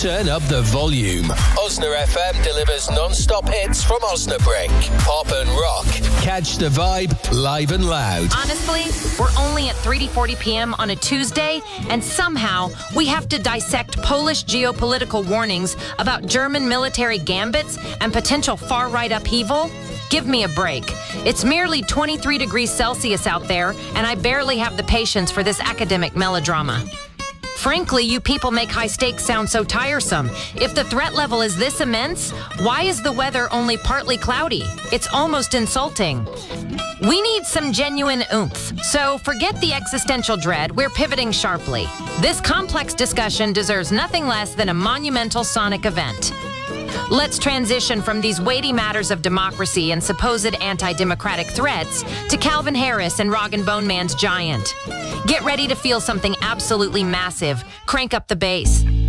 Turn up the volume. Osna FM delivers non-stop hits from Osnabrück. Pop and rock. Catch the vibe live and loud. Honestly, we're only at 3:40 p.m. on a Tuesday, and somehow we have to dissect Polish geopolitical warnings about German military gambits and potential far-right upheaval. Give me a break. It's merely 23 degrees Celsius out there, and I barely have the patience for this academic melodrama. Frankly, you people make high stakes sound so tiresome. If the threat level is this immense, why is the weather only partly cloudy? It's almost insulting. We need some genuine oomph. So forget the existential dread. We're pivoting sharply. This complex discussion deserves nothing less than a monumental sonic event. Let's transition from these weighty matters of democracy and supposed anti-democratic threats to Calvin Harris and Rag and Bone Man's Giant. Get ready to feel something absolutely massive. Crank up the bass.